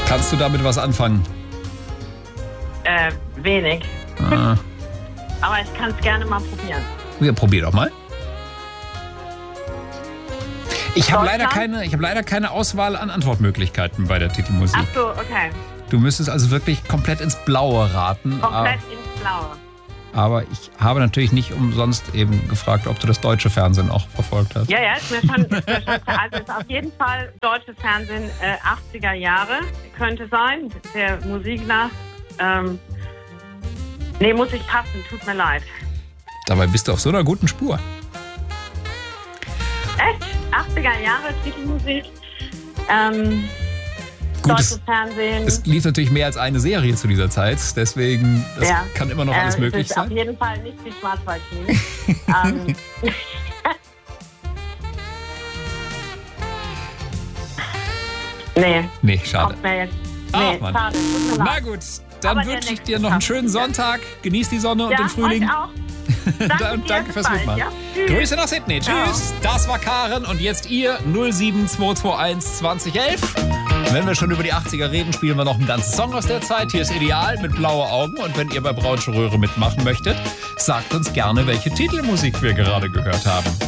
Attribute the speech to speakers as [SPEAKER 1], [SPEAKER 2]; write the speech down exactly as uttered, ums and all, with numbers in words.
[SPEAKER 1] Kannst du damit was anfangen?
[SPEAKER 2] Äh, wenig.
[SPEAKER 1] Ah.
[SPEAKER 2] Aber ich kann es gerne mal probieren.
[SPEAKER 1] Ja, probier doch mal. Ich habe leider,
[SPEAKER 2] Deutschland?
[SPEAKER 1] keine, ich hab leider keine Auswahl an Antwortmöglichkeiten bei der Titelmusik.
[SPEAKER 2] Ach so, okay.
[SPEAKER 1] Du müsstest also wirklich komplett ins Blaue raten.
[SPEAKER 2] Komplett ins Blaue.
[SPEAKER 1] Aber ich habe natürlich nicht umsonst eben gefragt, ob du das deutsche Fernsehen auch verfolgt hast.
[SPEAKER 2] Ja, ja, ist mir schon, ist mir schon klar. Also ist auf jeden Fall deutsches Fernsehen äh, achtziger Jahre könnte sein, der Musik nach. Ähm, nee, muss ich passen, tut mir leid.
[SPEAKER 1] Dabei bist du auf so einer guten Spur.
[SPEAKER 2] Echt? achtziger Jahre Titelmusik. Ähm,
[SPEAKER 1] Gut,
[SPEAKER 2] deutsches
[SPEAKER 1] es,
[SPEAKER 2] Fernsehen.
[SPEAKER 1] es lief natürlich mehr als eine Serie zu dieser Zeit, deswegen das
[SPEAKER 2] Ja.
[SPEAKER 1] kann immer noch alles
[SPEAKER 2] äh,
[SPEAKER 1] möglich
[SPEAKER 2] es ist
[SPEAKER 1] sein.
[SPEAKER 2] auf jeden Fall nicht die Schwarzwaldklinik. ähm, nee,
[SPEAKER 1] Nee, schade.
[SPEAKER 2] kommt mir jetzt.
[SPEAKER 1] Ach,
[SPEAKER 2] Nee,
[SPEAKER 1] Mann.
[SPEAKER 2] schade. Tut mir
[SPEAKER 1] Na
[SPEAKER 2] leid.
[SPEAKER 1] gut, dann
[SPEAKER 2] Aber der
[SPEAKER 1] wünsche ich
[SPEAKER 2] nächste
[SPEAKER 1] dir noch einen
[SPEAKER 2] schafft
[SPEAKER 1] schönen
[SPEAKER 2] es, ja.
[SPEAKER 1] Sonntag. Genieß die Sonne und
[SPEAKER 2] Ja,
[SPEAKER 1] den Frühling.
[SPEAKER 2] euch auch. Danke,
[SPEAKER 1] Und
[SPEAKER 2] dir,
[SPEAKER 1] danke
[SPEAKER 2] bis
[SPEAKER 1] fürs
[SPEAKER 2] bald,
[SPEAKER 1] Mitmachen.
[SPEAKER 2] ja? Tschüss.
[SPEAKER 1] Grüße nach Sydney.
[SPEAKER 2] Ciao.
[SPEAKER 1] Tschüss. Das war Karen und jetzt ihr null sieben zwei zwei eins zwanzig elf. Wenn wir schon über die achtziger reden, spielen wir noch einen ganzen Song aus der Zeit. Hier ist Ideal mit Blaue Augen. Und wenn ihr bei Braunsche Röhre mitmachen möchtet, sagt uns gerne, welche Titelmusik wir gerade gehört haben.